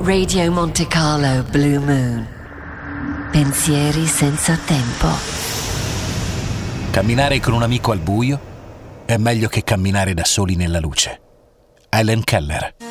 Radio Monte Carlo Blue Moon. Pensieri senza tempo. Camminare con un amico al buio è meglio che camminare da soli nella luce. Helen Keller.